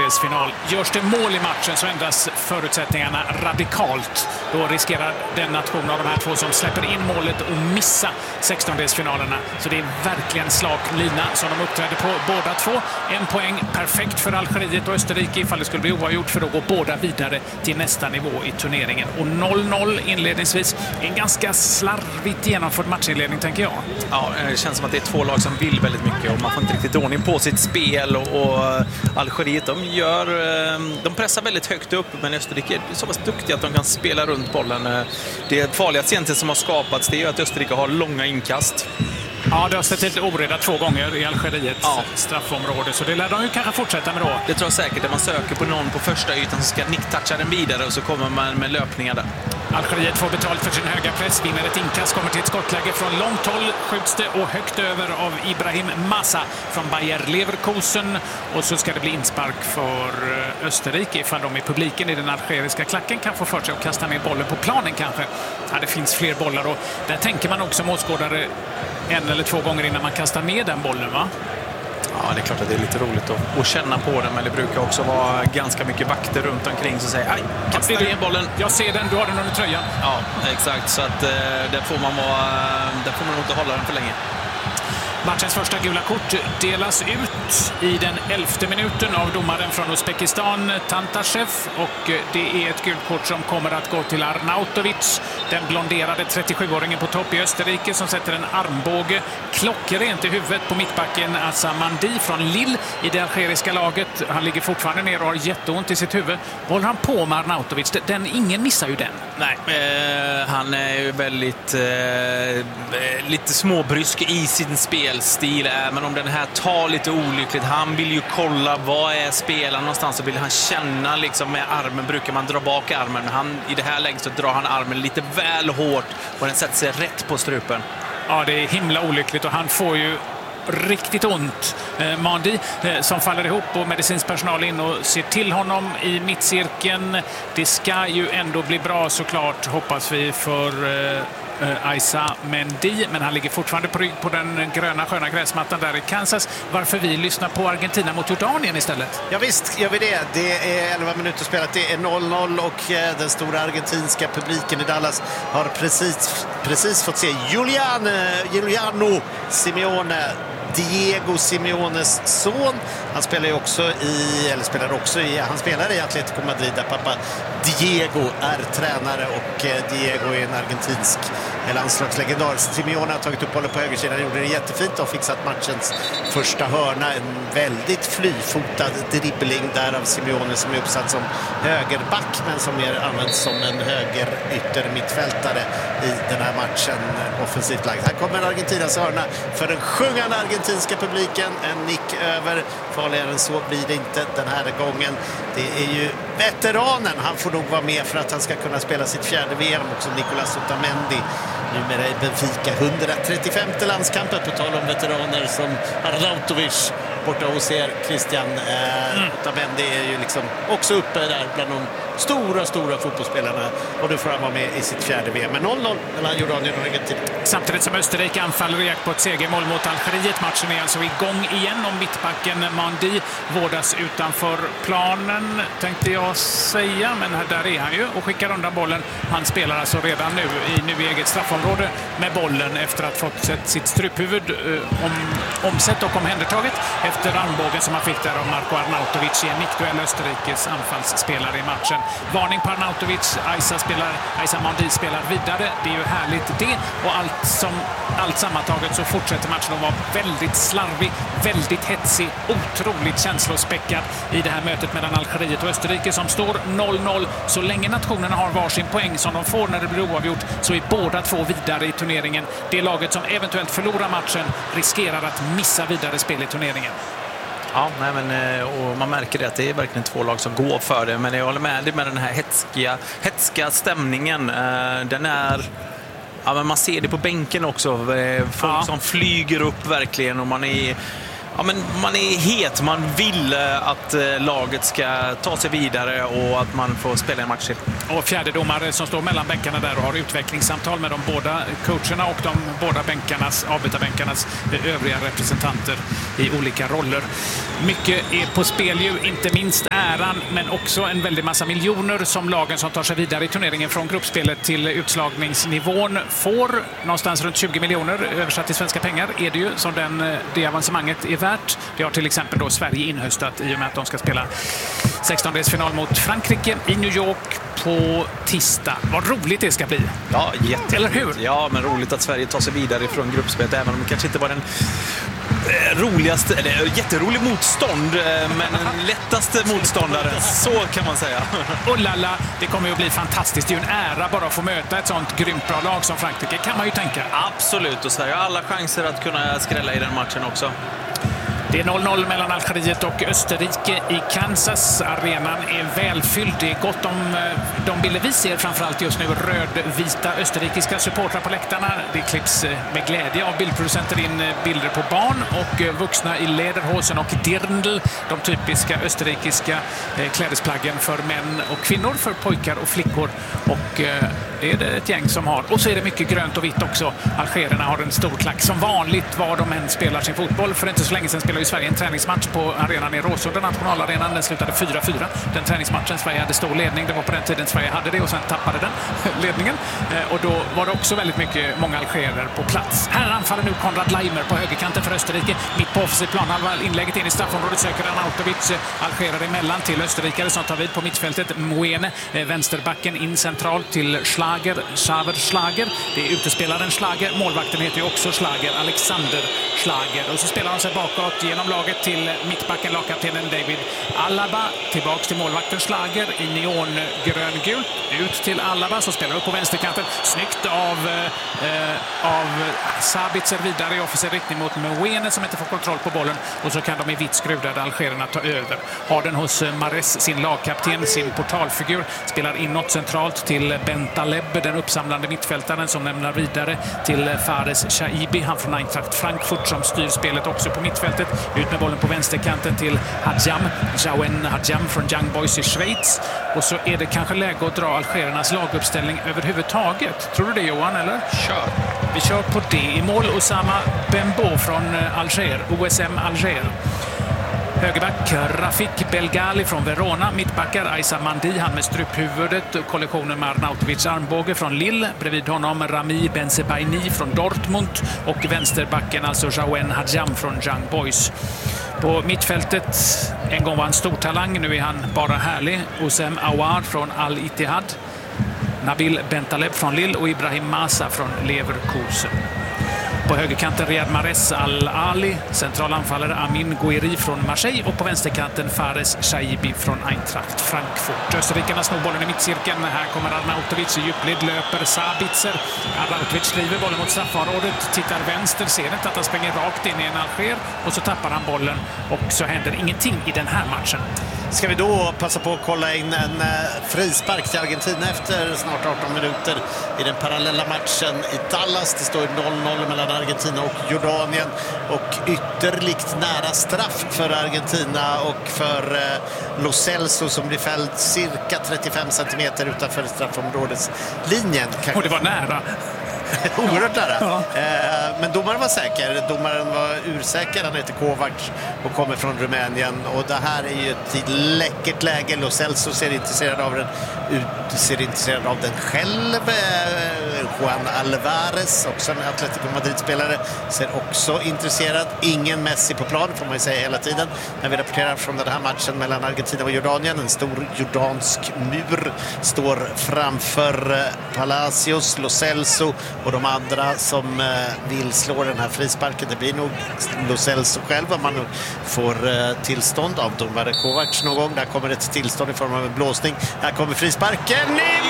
16-delsfinal. Görs det mål i matchen så ändras förutsättningarna radikalt. Då riskerar den nation av de här två som släpper in målet och missa 16-delsfinalerna. Så det är verkligen slak lina som de uppträder på båda två. 1 poäng, perfekt för Algeriet och Österrike ifall det skulle bli oavgjort, för då går båda vidare till nästa nivå i turneringen. Och 0-0 inledningsvis. En ganska slarvigt genomförd matchinledning, tänker jag. Ja, det känns som att det är två lag som vill väldigt mycket och man får inte riktigt ordning på sitt spel. Och Algeriet, de pressar väldigt högt upp, men Österrike är så pass duktiga att de kan spela runt bollen. Det farligaste egentligen som har skapats, det är ju att Österrike har långa inkast. Ja, det har ställt till oreda 2 gånger i Algeriets straffområde, så det lär de ju kanske fortsätta med då. Det tror jag säkert, när man söker på någon på första ytan så ska nick-toucha den vidare och så kommer man med löpningar där. Algeriet får betalt för sin höga press, vinner ett inkast, kommer till ett skottläge från långt håll, skjuts det och högt över av Ibrahim Massa från Bayer Leverkusen. Och så ska det bli inspark för Österrike ifall de i publiken i den algeriska klacken kan få för sig att kasta ner bollen på planen kanske. Ja, det finns fler bollar och där tänker man också åskådare 1 eller 2 gånger innan man kastar ner den bollen, va? Ja, det är klart att det är lite roligt att känna på den, men det brukar också vara ganska mycket vakter runt omkring som säger aj, kasta ner bollen. Jag ser den, du har den under tröjan. Ja, exakt, så att där får man inte hålla den för länge. Matchens första gula kort delas ut i den 11:e minuten av domaren från Uzbekistan, Tantashev, och det är ett gult kort som kommer att gå till Arnautovic, den blonderade 37-åringen på topp i Österrike som sätter en armbåge klockrent i huvudet på mittbacken Assa Mandi från Lille i det algeriska laget. Han ligger fortfarande ner och har jätteont i sitt huvud. Håller han på med Arnautovic? Ingen missar ju den. Nej, han är ju väldigt lite småbrysk i sin spelstil, men om den här tar lite olyckligt, han vill ju kolla vad är spelaren någonstans, så vill han känna liksom med armen, brukar man dra bak armen, men i det här läget så drar han armen lite väl hårt och den sätter sig rätt på strupen. Ja, det är himla olyckligt och han får ju riktigt ont. Mandi som faller ihop och medicinsk personal in och ser till honom i mittcirkeln. Det ska ju ändå bli bra såklart, hoppas vi, för Issa Mendy, men han ligger fortfarande på rygg på den gröna sköna gräsmattan där i Kansas. Varför vi lyssnar på Argentina mot Jordanien istället? Ja visst, gör vi det. Det är 11 minuter spelat, det är 0-0 och den stora argentinska publiken i Dallas har precis fått se Giuliano Simeone, Diego Simeones son. Han spelar ju han spelar i Atletico Madrid där pappa Diego är tränare, och Diego är en argentinsk landslagslegendar. Simeone har tagit upp bollen på högersidan, gjorde det jättefint och fixat matchens första hörna. En väldigt flyfotad dribbling där av Simeone som är uppsatt som högerback men som mer används som en höger yttermittfältare i den här matchen, offensivt lagd. Här kommer Argentinas hörna för den sjungande argentinska publiken. En nick över, farligare än så blir det inte den här gången. Det är ju veteranen, han får nog vara med för att han ska kunna spela sitt 4:e VM också, Nicolas Otamendi, numera i Benfica, 135:e landskampen, på tal om veteraner som Arnautovic borta hos er, Christian. Otamendi är ju liksom också uppe där bland de stora fotbollsspelarna, och då får han vara med i sitt 4:e VM. Men 0-0 mellan Jordanien och Argentina. Samtidigt som Österrike anfaller i jakt på ett segermål mot Algeriet. Matchen är alltså igång igen om mittbacken Mandi vårdas utanför planen, tänkte jag säga, men där är han ju och skickar undan bollen. Han spelar alltså redan nu i eget straffområde med bollen efter att fått sitt struphuvud omsett och omhändertaget efter armbågen som han fick där av Marko Arnautovic i en nickduell, Österrikes anfallsspelare i matchen. Varning på Arnautovic, Issa Mandi spelar vidare. Det är ju härligt det, och allt sammantaget så fortsätter matchen att vara väldigt slarvig, väldigt hetsig, otroligt känslospäckad i det här mötet mellan Algeriet och Österrike som står 0-0. Så länge nationerna har varsin poäng som de får när det blir oavgjort så är båda två vidare i turneringen. Det laget som eventuellt förlorar matchen riskerar att missa vidare spel i turneringen. Ja, nej, men, och man märker det att det är verkligen två lag som går för det, men jag håller med dig med den här hetska stämningen. Den är... Ja, men man ser det på bänken också. Folk som flyger upp verkligen, och man är... men man är het. Man vill att laget ska ta sig vidare och att man får spela en match till. Och fjärde domare som står mellan bänkarna där och har utvecklingssamtal med de båda coacherna och de båda avbytarbänkarnas övriga representanter i olika roller. Mycket är på spel ju, inte minst äran, men också en väldig massa miljoner som lagen som tar sig vidare i turneringen från gruppspelet till utslagningsnivån får. Någonstans runt 20 miljoner översatt till svenska pengar är det ju som det avancemanget är värt. Det har till exempel då Sverige inhöstat i och med att de ska spela 16-delsfinal mot Frankrike i New York på tisdag. Vad roligt det ska bli. Ja, jätte. Eller hur? Ja, men roligt att Sverige tar sig vidare från gruppspelet, även om det kanske inte var den roligaste, eller jätterolig motstånd, men den lättaste motståndaren, så kan man säga. Och lalla, det kommer ju att bli fantastiskt. Det är ju en ära bara att få möta ett sånt grymt bra lag som Frankrike, kan man ju tänka. Absolut, och Sverige har alla chanser att kunna skrälla i den matchen också. Det är 0-0 mellan Algeriet och Österrike i Kansas. Arenan är välfylld. Det är gott om de bilder vi ser framförallt just nu. Rödvita österrikiska supportrar på läktarna. Det klipps med glädje av bildproducenter in bilder på barn och vuxna i lederhosen och dirndl. De typiska österrikiska klädesplaggen för män och kvinnor, för pojkar och flickor. Och det är det ett gäng som har. Och så är det mycket grönt och vitt också. Algerierna har en stor klack som vanligt var de än spelar sin fotboll. För inte så länge sedan spelade i Sverige en träningsmatch på arenan i Råsunda, nationalarenan. Den slutade 4-4. Den träningsmatchen, Sverige hade stor ledning. Det var på den tiden Sverige hade det och sen tappade den ledningen. Och då var det också väldigt många algerier på plats. Här anfaller nu Konrad Laimer på högerkanten för Österrike. Mitt på offensiv planhalva. Inlägget in i straffområdet söker Arnautovic. Algerare emellan till österrikare som tar vid på mittfältet. Mwene, vänsterbacken in centralt till Schlager. Det är utespelaren Schlager. Målvakten heter ju också Schlager, Alexander Schlager. Och så spelar han sig bakåt genom laget till mittbacken, lagkaptenen David Alaba. Tillbaks till målvakten Schlager i neongröngult. Ut till Alaba som spelar upp på vänsterkanten. Snyggt av Sabitzer vidare i offensiv riktning mot Mwene som inte får kontroll på bollen. Och så kan de i vitt skruvade algerierna ta över. Har den hos Mares, sin lagkapten, sin portalfigur. Spelar inåt centralt till Bentaleb, den uppsamlande mittfältaren som lämnar vidare till Fares Shaibi, han från Eintracht Frankfurt som styr spelet också på mittfältet. Ut med bollen på vänsterkanten till Jaouen Hadjam från Young Boys i Schweiz. Och så är det kanske läge att dra algeriernas laguppställning överhuvudtaget. Tror du det, Johan, eller? Kör. Vi kör på det. I mål Osama Bembo från Alger, OSM Alger. Högerback Rafik Belgali från Verona. Mittbackar Aissa Mandi, han med struphuvudet. Kollektionen med Arnautovic armbåge från Lille. Bredvid honom Rami Bensebaini från Dortmund. Och vänsterbacken alltså Jaouen Hadjam från Young Boys. På mittfältet, en gång var han stor talang, nu är han bara härlig. Oussem Aouar från Al Ittihad. Nabil Bentaleb från Lille och Ibrahim Massa från Leverkusen. På högerkanten Riyad Mahrez Al-Ali, centralanfallare Amin Gouiri från Marseille och på vänsterkanten Fares Shaibi från Eintracht Frankfurt. Österrikarna snor bollen i mittcirkeln. Här kommer Arnautovic i djupled, löper Sabitzer. Arnautovic driver bollen mot straffområdet, tittar vänster, ser inte att han springer rakt in i en alger och så tappar han bollen och så händer ingenting i den här matchen. Ska vi då passa på att kolla in en frispark till Argentina efter snart 18 minuter i den parallella matchen i Dallas. Det står 0-0 mellan Argentina och Jordanien och ytterligt nära straff för Argentina och för Lo Celso som blir fälld cirka 35 centimeter utanför straffområdeslinjen. Och det var nära. Oerhört nära. Ja. Men domaren var säker. Domaren var ursäker. Han heter Kovac och kommer från Rumänien. Och det här är ju ett läckert läge. Lo Celso ser intresserad av den själv. Juan Alvarez, också en Atletico Madrid-spelare, ser också intresserad. Ingen Messi på plan, får man ju säga hela tiden. När vi rapporterar från den här matchen mellan Argentina och Jordanien. En stor jordansk mur står framför Palacios, Lo Celso och de andra som vill slå den här frisparken. Det blir nog Lo Celso själv om man får tillstånd av domare Kovac någon gång. Där kommer ett tillstånd i form av en blåsning. Här kommer frisparken i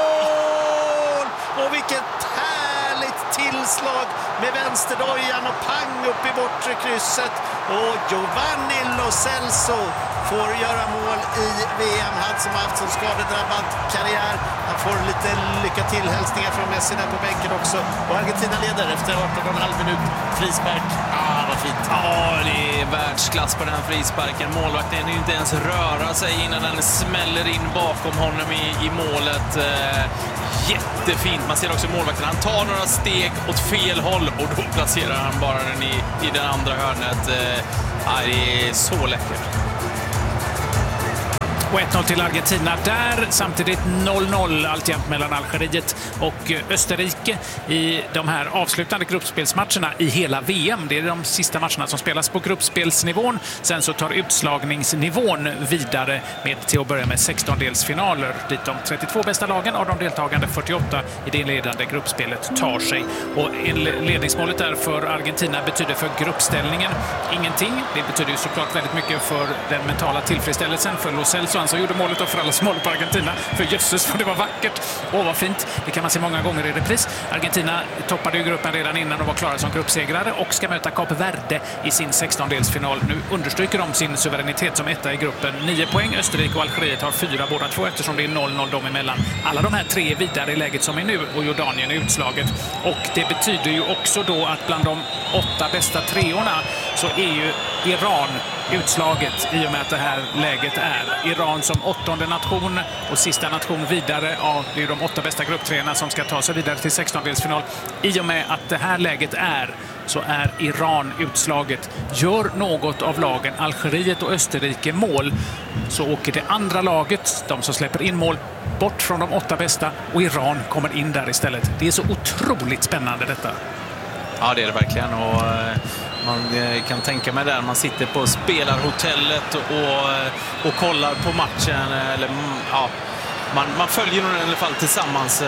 mål! Och vilket härligt tillslag med vänsterdojan och pang upp i bortre krysset. Och Giovanni Lo Celso får göra mål i VM. Han som har haft så skadedrabbad karriär. Han får lite lycka till hälsningar från Messi där på bänken också. Och Argentina leder efter 18,5 minut. Frispark. Vad fint. Ja, det är världsklass på den här frisparken. Målvakten är inte ens röra sig innan den smäller in bakom honom i målet. Jättefint. Man ser också målvakten. Han tar några steg åt fel håll och då placerar han bara den i den andra hörnet. Det är så läckert. Och 1-0 till Argentina där. Samtidigt 0-0 alltjämt mellan Algeriet och Österrike i de här avslutande gruppspelsmatcherna i hela VM. Det är de sista matcherna som spelas på gruppspelsnivån. Sen så tar utslagningsnivån vidare med till att börja med 16-delsfinaler dit de 32 bästa lagen av de deltagande 48 i det inledande gruppspelet tar sig. Och ledningsmålet där för Argentina betyder för gruppställningen ingenting. Det betyder ju såklart väldigt mycket för den mentala tillfredsställelsen för Lo Celso. Han som gjorde målet och för alla mål på Argentina. För jösses, för det var vackert. Vad fint. Det kan man se många gånger i repris. Argentina toppade ju gruppen redan innan och var klara som gruppsegrare och ska möta Kap Verde i sin 16-delsfinal. Nu understryker de sin suveränitet som etta i gruppen. 9 poäng. Österrike och Algeriet har 4 båda två eftersom det är 0-0 dem emellan. Alla de här 3 vidare i läget som är nu och Jordanien är utslaget. Och det betyder ju också då att bland de 8 bästa treorna så är ju Iran utslaget i och med att det här läget är. Iran som 8:e nation och sista nation vidare. Ja, det är de 8 bästa grupptreorna som ska ta sig vidare till 16-delsfinal. I och med att det här läget så är Iran utslaget. Gör något av lagen Algeriet och Österrike mål så åker det andra laget, de som släpper in mål, bort från de 8 bästa och Iran kommer in där istället. Det är så otroligt spännande detta. Ja, det är det verkligen. Och man kan tänka mig där man sitter på spelarhotellet och kollar på matchen. Eller, ja, man följer den i alla fall tillsammans.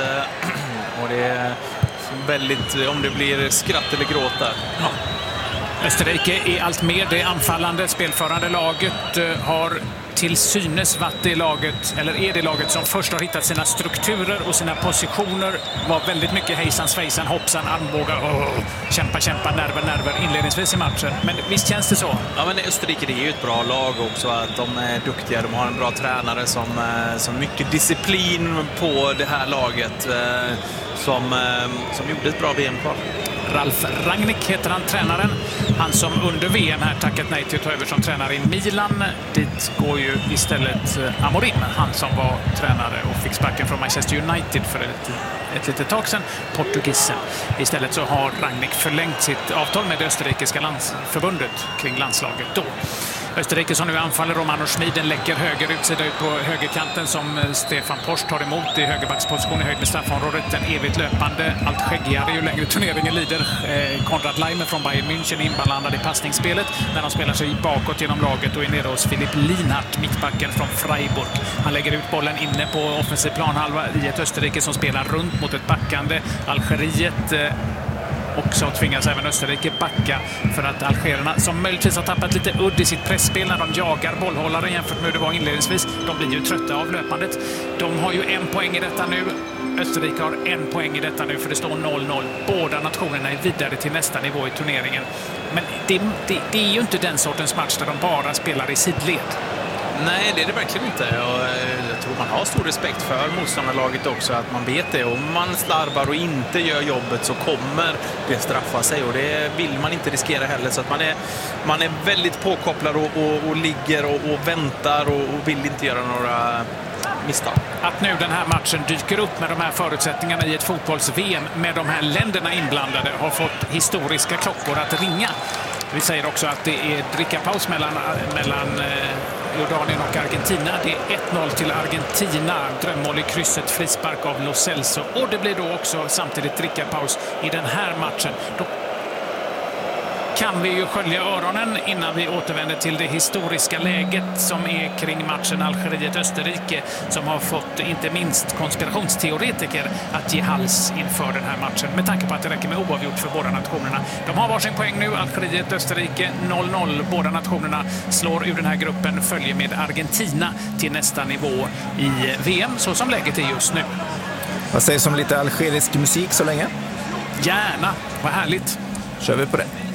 Och det är väldigt, om det blir skratt eller gråt där. Ja. Österrike är allt mer det anfallande, spelförande laget har till synes varit det laget, eller är det laget som först har hittat sina strukturer och sina positioner. Var väldigt mycket hejsan, svejsan, hoppsan, armbågar, kämpa, nerver inledningsvis i matchen. Men visst känns det så? Ja, men Österrike, det är ju ett bra lag också. Att de är duktiga, de har en bra tränare som mycket disciplin på det här laget. Som gjorde ett bra VM-kval. Ralf Rangnick heter han, tränaren. Han som under VM här tackat nej till att ta över som tränare i Milan. Dit går ju istället Amorim, han som var tränare och fick sparken från Manchester United för ett litet tag sedan, portugisen. Istället så har Rangnick förlängt sitt avtal med det österrikiska landsförbundet kring landslaget då. Österrike som nu anfaller, Romano Schmid, läcker höger utsida ut på högerkanten som Stefan Post tar emot i högerbacksposition i höjd med straffområdet. Den evigt löpande, allt skäggigare ju längre turneringen lider. Konrad Laimer från Bayern München inblandad i passningsspelet när de spelar sig bakåt genom laget och är nere hos Philipp Lienhardt, mittbacken från Freiburg. Han lägger ut bollen inne på offensiv planhalva i ett Österrike som spelar runt mot ett backande Algeriet. Och så tvingas även Österrike backa för att algerierna, som möjligtvis har tappat lite udd i sitt pressspel när de jagar bollhållare jämfört med hur det var inledningsvis, de blir ju trötta av löpandet. De har ju 1 poäng i detta nu. Österrike har 1 poäng i detta nu för det står 0-0. Båda nationerna är vidare till nästa nivå i turneringen. Men det är ju inte den sortens match där de bara spelar i sidled. Nej, det är det verkligen inte. Jag tror man har stor respekt för motståndarlaget också, att man vet det. Om man slarvar och inte gör jobbet så kommer det straffa sig och det vill man inte riskera heller. Så att man är väldigt påkopplad och ligger och väntar och vill inte göra några misstag. Att nu den här matchen dyker upp med de här förutsättningarna i ett fotbolls-VM med de här länderna inblandade har fått historiska klockor att ringa. Vi säger också att det är drickapaus mellan Jordanien och Argentina. Det är 1-0 till Argentina. Drömmål i krysset, frispark av Lo Celso. Och det blir då också samtidigt drickapaus i den här matchen. Då kan vi ju skölja öronen innan vi återvänder till det historiska läget som är kring matchen Algeriet-Österrike, som har fått inte minst konspirationsteoretiker att ge hals inför den här matchen med tanke på att det räcker med oavgjort för båda nationerna. De har varsin poäng nu, Algeriet-Österrike 0-0. Båda nationerna slår ur den här gruppen, följer med Argentina till nästa nivå i VM, så som läget är just nu. Vad sägs om lite algerisk musik så länge? Gärna, vad härligt. Kör vi på det.